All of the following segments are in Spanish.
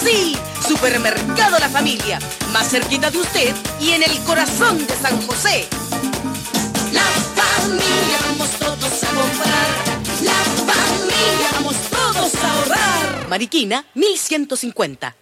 Sí, Supermercado La Familia, más cerquita de usted y en el corazón de San José. La familia, vamos todos a comprar. La familia, vamos todos a ahorrar. Mariquina, 1150.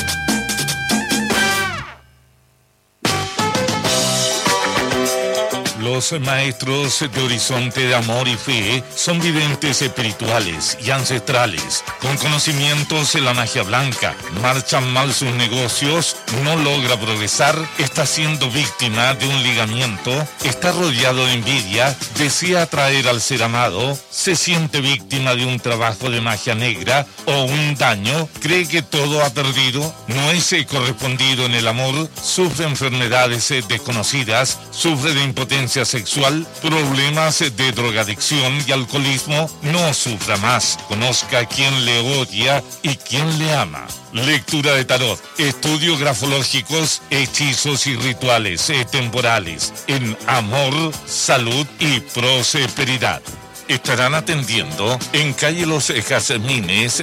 Los maestros de Horizonte de Amor y Fe son videntes espirituales y ancestrales. Con conocimientos en la magia blanca, marchan mal sus negocios, no logra progresar, está siendo víctima de un ligamiento, está rodeado de envidia, desea atraer al ser amado, se siente víctima de un trabajo de magia negra o un daño, cree que todo ha perdido, no es correspondido en el amor, sufre enfermedades desconocidas, sufre de impotencia sexual, problemas de drogadicción y alcoholismo, no sufra más. Conozca a quien le odia y quien le ama. Lectura de tarot, estudios grafológicos, hechizos y rituales temporales en amor, salud y prosperidad. Estarán atendiendo en calle Los Jazmines,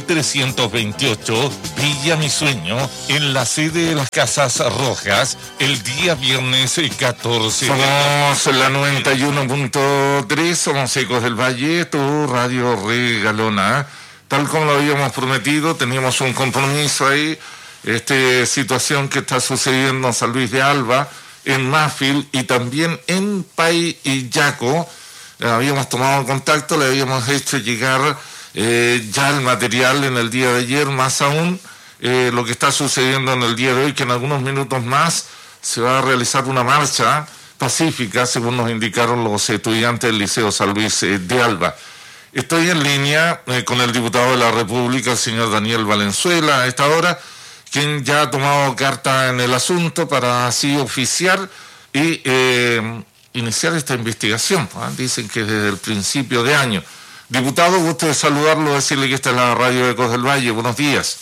1328, Villa Mi Sueño, en la sede de las Casas Rojas, el día viernes 14. Somos la 91.3, somos Ecos del Valle, tu radio regalona. Tal como lo habíamos prometido, teníamos un compromiso ahí, situación que está sucediendo en San Luis de Alba, en Mafil y también en Payaco. Habíamos tomado contacto, le habíamos hecho llegar ya el material en el día de ayer, más aún lo que está sucediendo en el día de hoy, que en algunos minutos más se va a realizar una marcha pacífica, según nos indicaron los estudiantes del Liceo San Luis de Alba. Estoy en línea con el diputado de la República, el señor Daniel Valenzuela, a esta hora, quien ya ha tomado carta en el asunto para así oficiar y iniciar esta investigación. Dicen que desde el principio de año. Diputado, gusto de saludarlo, decirle que esta es la radio Ecos del Valle. Buenos días.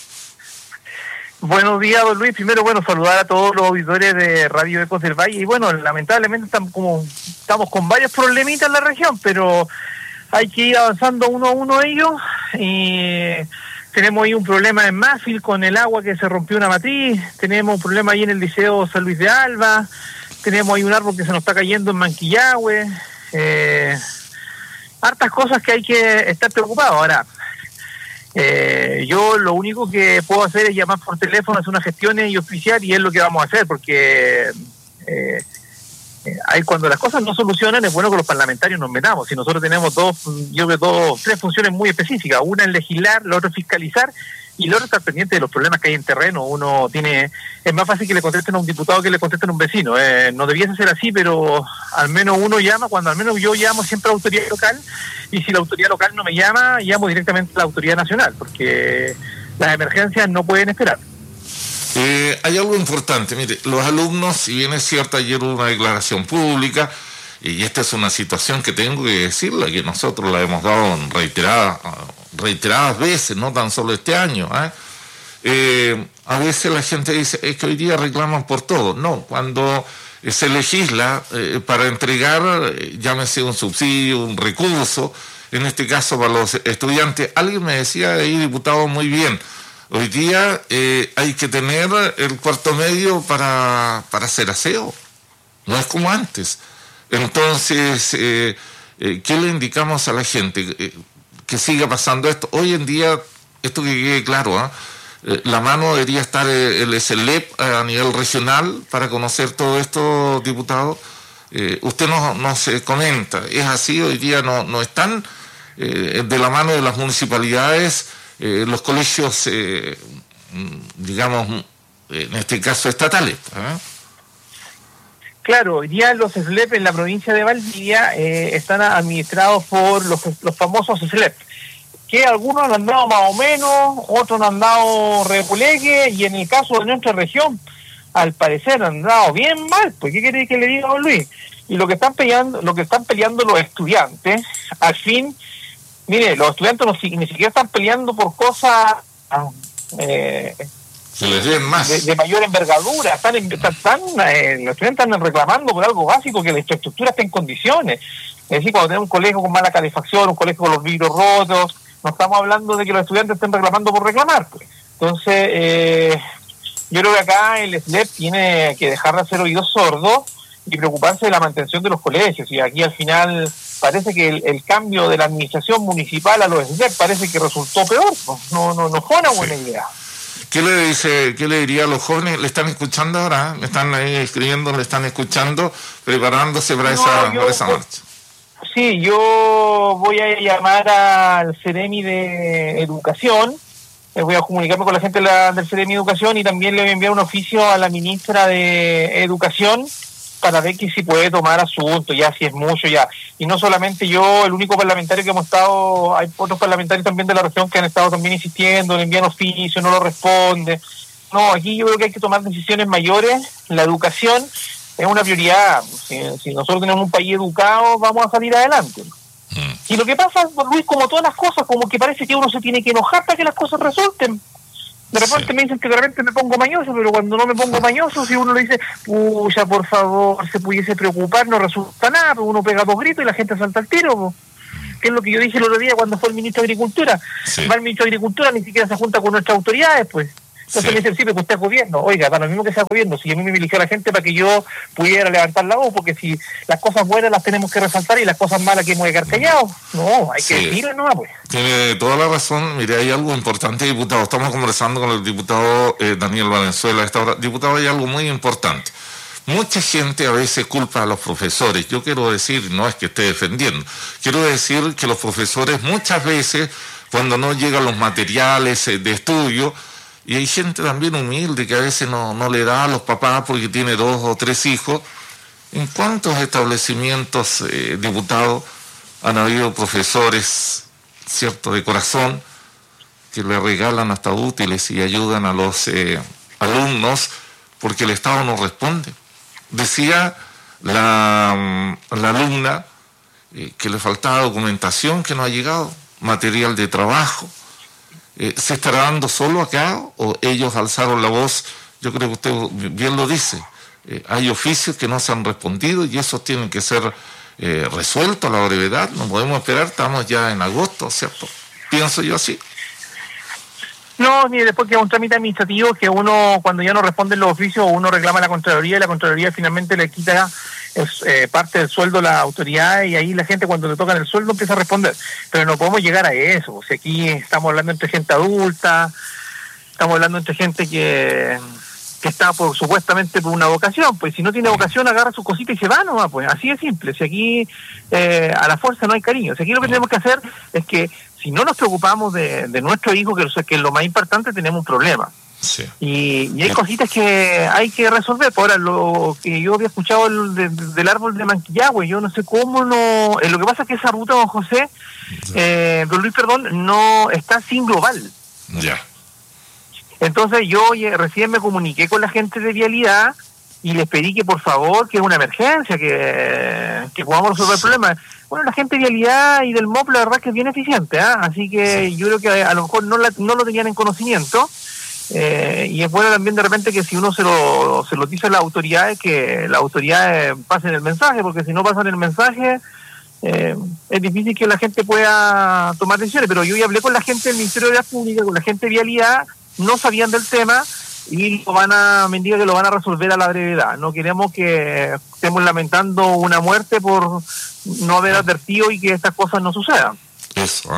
Buenos días, don Luis. Primero, saludar a todos los auditores de Radio Ecos del Valle. Y lamentablemente estamos con varios problemitas en la región, pero hay que ir avanzando uno a uno ellos. Y tenemos ahí un problema en Mafil con el agua que se rompió una matriz. Tenemos un problema ahí en el Liceo San Luis de Alba. Tenemos ahí un árbol que se nos está cayendo en Manquillahue. Hartas cosas que hay que estar preocupados. Ahora, yo lo único que puedo hacer es llamar por teléfono, hacer unas gestiones y oficiar, y es lo que vamos a hacer, porque cuando las cosas no solucionan, es bueno que los parlamentarios nos metamos. Y nosotros tenemos tres funciones muy específicas. Una es legislar, la otra es fiscalizar, y la otra estar pendiente de los problemas que hay en terreno. Es más fácil que le contesten a un diputado que le contesten a un vecino. No debiese ser así, pero al menos uno llama, cuando al menos yo llamo siempre a la autoridad local, y si la autoridad local no me llama, llamo directamente a la autoridad nacional, porque las emergencias no pueden esperar. Hay algo importante, mire, los alumnos, si bien es cierto, ayer hubo una declaración pública, y esta es una situación que tengo que decirla, que nosotros la hemos dado en reiteradas veces, no tan solo este año. A veces la gente dice, es que hoy día reclaman por todo. No, cuando se legisla para entregar, llámese un subsidio, un recurso, en este caso para los estudiantes, alguien me decía ahí, diputado, muy bien, hoy día hay que tener el cuarto medio para hacer aseo, no es como antes. Entonces, ¿qué le indicamos a la gente? Que siga pasando esto. Hoy en día, esto que quede claro, la mano debería estar el SLEP a nivel regional para conocer todo esto, diputado. Usted nos comenta, es así, hoy día no están de la mano de las municipalidades, los colegios, digamos, en este caso estatales. Claro, hoy día los SLEP en la provincia de Valdivia están administrados por los famosos SLEP, que algunos han andado más o menos, otros han andado repuleque, y en el caso de nuestra región, al parecer han andado bien mal. Pues, ¿qué quiere que le diga, don Luis? Y lo que están peleando los estudiantes, al fin, mire, los estudiantes ni siquiera están peleando por cosas se les den más de mayor envergadura. Los estudiantes están reclamando por algo básico, que la infraestructura esté en condiciones. Es decir, cuando tenemos un colegio con mala calefacción, un colegio con los vidrios rotos, no estamos hablando de que los estudiantes estén reclamando por reclamar, pues. Entonces, yo creo que acá el SLEP tiene que dejar de hacer oídos sordos y preocuparse de la mantención de los colegios. Y aquí al final parece que el cambio de la administración municipal a los SLEP parece que resultó peor. No fue una buena idea. ¿Qué le diría a los jóvenes? ¿Le están escuchando ahora? ¿Me están ahí escribiendo? ¿Le están escuchando? Preparándose para esa marcha. Sí, yo voy a llamar al Ceremi de Educación. Voy a comunicarme con la gente del Ceremi de Educación y también le voy a enviar un oficio a la ministra de Educación para ver que si puede tomar asunto, ya si es mucho ya. Y no solamente yo, el único parlamentario que hemos estado, hay otros parlamentarios también de la región que han estado también insistiendo, le envían oficio, no lo responde. No, aquí yo creo que hay que tomar decisiones mayores. La educación es una prioridad. Si nosotros tenemos un país educado, vamos a salir adelante. Y lo que pasa, Luis, como todas las cosas, como que parece que uno se tiene que enojar para que las cosas resulten. De repente me dicen que de repente me pongo mañoso, pero cuando no me pongo mañoso, si uno le dice, pucha, por favor, se pudiese preocupar, no resulta nada, pues uno pega 2 gritos y la gente salta al tiro, pues. Que es lo que yo dije el otro día cuando fue el ministro de Agricultura. Va el ministro de Agricultura, ni siquiera se junta con nuestras autoridades, pues. Entonces me dicen, sí, pero usted es gobierno. Oiga, para lo mismo que sea gobierno, si a mí me eligió la gente para que yo pudiera levantar la voz, porque si las cosas buenas las tenemos que resaltar y las cosas malas que hemos de quedar callados. No, hay que decirlo nomás, pues. Tiene toda la razón. Mire, hay algo importante, diputado. Estamos conversando con el diputado Daniel Valenzuela a esta hora. Diputado, hay algo muy importante. Mucha gente a veces culpa a los profesores. Yo quiero decir, no es que esté defendiendo, quiero decir que los profesores muchas veces, cuando no llegan los materiales de estudio, y hay gente también humilde que a veces no le da a los papás porque tiene 2 o 3 hijos. ¿En cuántos establecimientos, diputado, han habido profesores, cierto, de corazón, que le regalan hasta útiles y ayudan a los alumnos porque el Estado no responde? Decía la alumna que le faltaba documentación, que no ha llegado, material de trabajo. ¿Se estará dando solo acá o ellos alzaron la voz? Yo creo que usted bien lo dice. Hay oficios que no se han respondido y esos tienen que ser resueltos a la brevedad. No podemos esperar, estamos ya en agosto, ¿cierto? Pienso yo así. No, ni después que un trámite administrativo que uno, cuando ya no responden los oficios, uno reclama a la Contraloría y la Contraloría finalmente le quita parte del sueldo a la autoridad y ahí la gente cuando le tocan el sueldo empieza a responder. Pero no podemos llegar a eso. O sea, aquí estamos hablando entre gente adulta, estamos hablando entre gente que está supuestamente por una vocación. Pues si no tiene vocación, agarra sus cositas y se va nomás, pues así de simple. Si aquí a la fuerza no hay cariño. Si aquí lo que tenemos que hacer es que si no nos preocupamos de nuestro hijo, que es lo más importante, tenemos un problema. Sí. Y hay cositas que hay que resolver. Ahora, lo que yo había escuchado del árbol de Manquillagüe, yo no sé cómo no... lo que pasa es que esa ruta, don José, don Luis, perdón, no está sin global. Ya. Entonces yo recién me comuniqué con la gente de Vialidad y les pedí que por favor, que es una emergencia, que podamos resolver el problema. Bueno, la gente de Vialidad y del MOP la verdad es que es bien eficiente, ¿eh? Así que yo creo que a lo mejor no lo tenían en conocimiento. Y es bueno también de repente que si uno se lo dice a las autoridades, que las autoridades pasen el mensaje, porque si no pasan el mensaje es difícil que la gente pueda tomar decisiones. Pero yo ya hablé con la gente del Ministerio de la Pública, con la gente de Vialidad, no sabían del tema y me indica que lo van a resolver a la brevedad. No queremos que estemos lamentando una muerte por no haber advertido y que estas cosas no sucedan. Eso,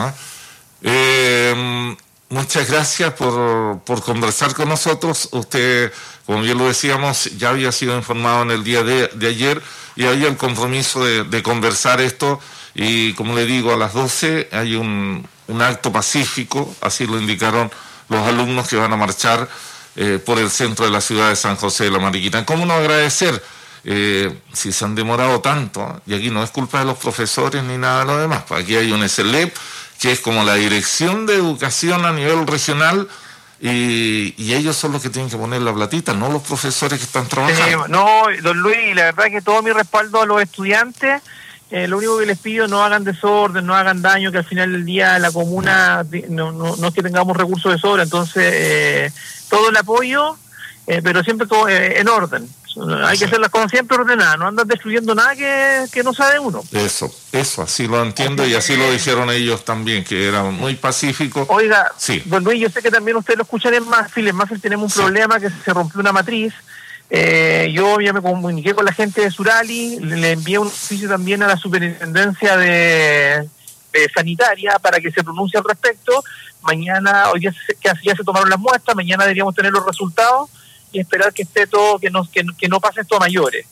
muchas gracias por conversar con nosotros. Usted, como bien lo decíamos, ya había sido informado en el día de ayer y había el compromiso de conversar esto. Y como le digo, a las 12 hay un acto pacífico, así lo indicaron los alumnos que van a marchar por el centro de la ciudad de San José de la Mariquina. ¿Cómo no agradecer si se han demorado tanto? Y aquí no es culpa de los profesores ni nada de lo demás. Aquí hay un SLEP, que es como la Dirección de Educación a nivel regional, y ellos son los que tienen que poner la platita, no los profesores que están trabajando. No, don Luis, la verdad es que todo mi respaldo a los estudiantes. Lo único que les pido, no hagan desorden, no hagan daño, que al final del día la comuna no es que tengamos recursos de sobra. Entonces todo el apoyo, pero siempre todo en orden. Hay que hacerlas como siempre ordenadas, no andan destruyendo nada que no sabe uno. Eso, así lo entiendo, y así lo dijeron ellos también, que eran muy pacíficos. Oiga, sí. Don Luis, yo sé que también ustedes lo escuchan en Mafil. En Mafil tenemos un problema, que se rompió una matriz. Yo ya me comuniqué con la gente de Surali, le envié un oficio también a la superintendencia de sanitaria para que se pronuncie al respecto. Mañana, hoy ya se tomaron las muestras, mañana deberíamos tener los resultados y esperar que esté todo, que no pase esto a mayores.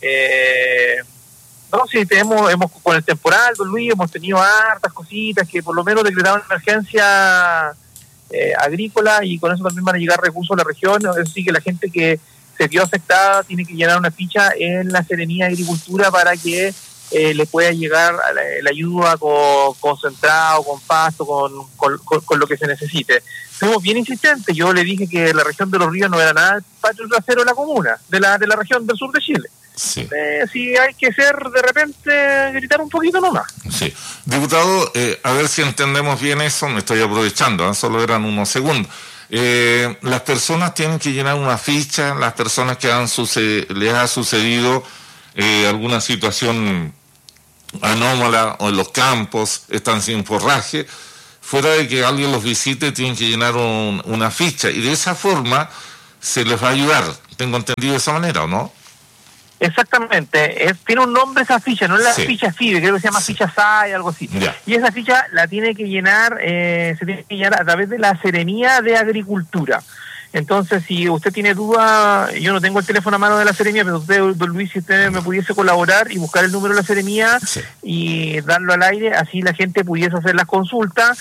No, sí, hemos con el temporal, Don Luis, hemos tenido hartas cositas que por lo menos decretaron emergencia agrícola, y con eso también van a llegar recursos a la región. Eso sí, que la gente que se vio afectada tiene que llenar una ficha en la Seremía de Agricultura para que le pueda llegar la ayuda con concentrado, con pasto, con lo que se necesite. Fuimos bien insistentes. Yo le dije que la región de los ríos no era nada el patio trasero de la comuna, de la región del sur de Chile. Sí. Si hay que ser, de repente, gritar un poquito nomás. Sí. Diputado, a ver si entendemos bien eso, me estoy aprovechando, solo eran unos segundos. Las personas tienen que llenar una ficha, las personas que les ha sucedido alguna situación anómala o en los campos, están sin forraje, fuera de que alguien los visite, tienen que llenar una ficha, y de esa forma se les va a ayudar. ¿Tengo entendido de esa manera o no? Exactamente, tiene un nombre esa ficha, no es la ficha FIBE, creo que se llama ficha SAE, algo así. Ya. Y esa ficha la tiene que llenar, se tiene que llenar a través de la Seremía de Agricultura. Entonces, si usted tiene duda, yo no tengo el teléfono a mano de la Seremía, pero usted, Don Luis, si usted me pudiese colaborar y buscar el número de la Seremía y darlo al aire, así la gente pudiese hacer las consultas.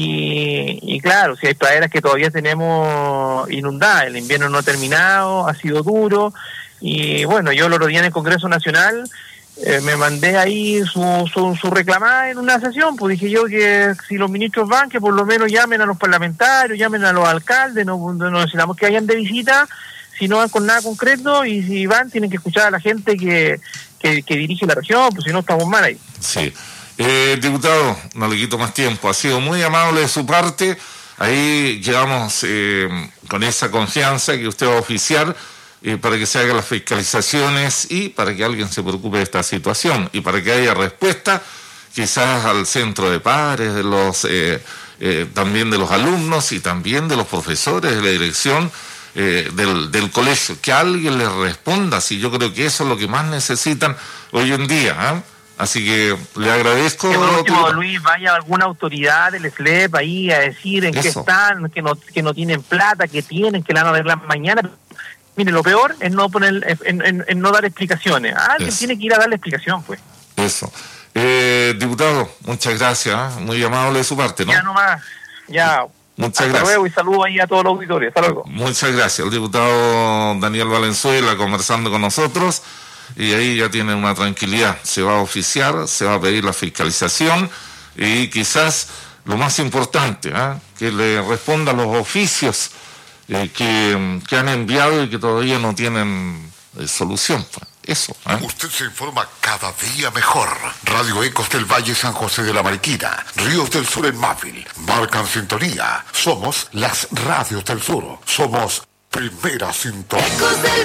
Y claro, si hay praderas que todavía tenemos inundadas, el invierno no ha terminado, ha sido duro. Y bueno, yo el otro día en el Congreso Nacional me mandé ahí su reclamada en una sesión, pues dije yo que si los ministros van, que por lo menos llamen a los parlamentarios, llamen a los alcaldes, no necesitamos que vayan de visita, si no van con nada concreto, y si van tienen que escuchar a la gente que dirige la región, pues si no estamos mal ahí. Sí. Diputado, no le quito más tiempo, ha sido muy amable de su parte, ahí llegamos con esa confianza que usted va a oficiar, para que se hagan las fiscalizaciones y para que alguien se preocupe de esta situación y para que haya respuesta quizás al centro de padres, de los también de los alumnos y también de los profesores de la dirección del colegio, que alguien les responda. Si yo creo que eso es lo que más necesitan hoy en día, Así que le agradezco. Que por último, Luis, vaya alguna autoridad del SLEP ahí a decir en qué están, que no tienen plata, que tienen, que la van a ver mañana. Mire, lo peor es no poner, en no dar explicaciones. Alguien tiene que ir a darle explicación, pues. Eso. Diputado, muchas gracias, muy amable de su parte, ¿no? Ya nomás, ya. Muchas Hasta gracias. luego y saludos ahí a todos los auditores. Hasta luego. Muchas gracias. El diputado Daniel Valenzuela conversando con nosotros, y ahí ya tiene una tranquilidad. Se va a oficiar, se va a pedir la fiscalización y quizás lo más importante, que le responda los oficios que han enviado y que todavía no tienen solución. Eso. Usted se informa cada día mejor. Radio Ecos del Valle San José de la Mariquina, Ríos del Sur en Mafil, marcan sintonía. Somos las radios del sur. Somos Primera Sintonía.